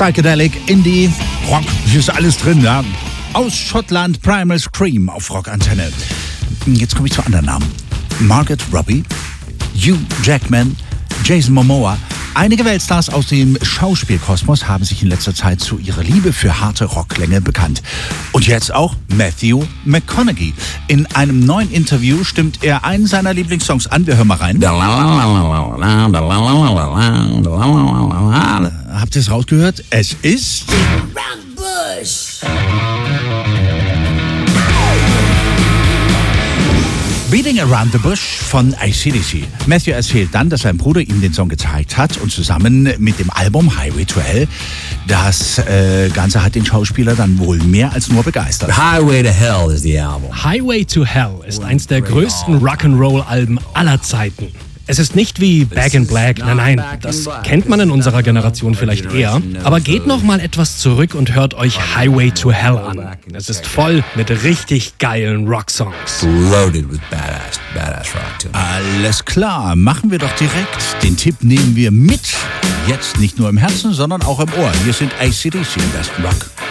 Psychedelic, Indie, Rock, hier ist alles drin, ja. Aus Schottland, Primal Scream auf Rockantenne. Jetzt komme ich zu anderen Namen. Margaret Robbie, Hugh Jackman, Jason Momoa. Einige Weltstars aus dem Schauspielkosmos haben sich in letzter Zeit zu ihrer Liebe für harte Rocklänge bekannt. Und jetzt auch Matthew McConaughey. In einem neuen Interview stimmt er einen seiner Lieblingssongs an. Wir hören mal rein. Habt ihr es rausgehört? Es ist... Beating Around the Bush von AC/DC. Matthew erzählt dann, dass sein Bruder ihm den Song gezeigt hat und zusammen mit dem Album Highway to Hell. Das Ganze hat den Schauspieler dann wohl mehr als nur begeistert. Highway to Hell is the album. Highway to Hell ist eins der größten Rock'n'Roll-Alben aller Zeiten. Es ist nicht wie Back in Black, nein, das kennt man in unserer Generation vielleicht eher. Aber geht noch mal etwas zurück und hört euch Highway to Hell an. Es ist voll mit richtig geilen Rocksongs. Loaded with badass rock too. Alles klar, machen wir doch direkt. Den Tipp nehmen wir mit. Jetzt nicht nur im Herzen, sondern auch im Ohr. Hier sind AC/DC im besten Rock.